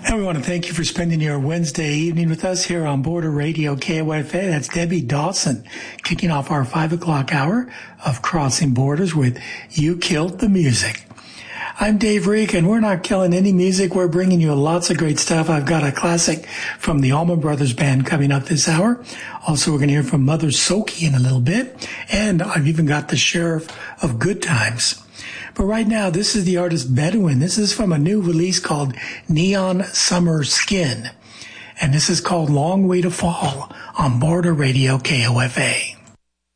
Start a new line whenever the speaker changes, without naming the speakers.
And we want to thank you for spending your Wednesday evening with us here on Border Radio KOFA. That's Debbie Dawson kicking off our 5 o'clock hour of Crossing Borders with You Killed the Music. I'm Dave Reek, and we're not killing any music. We're bringing you lots of great stuff. I've got a classic from the Allman Brothers Band coming up this hour. Also, we're going to hear from Mother Soki in a little bit. And I've even got the Sheriff of Good Times. But right now, this is the artist Bedouin. This is from a new release called Neon Summer Skin. And this is called Long Way to Fall on Border Radio KOFA.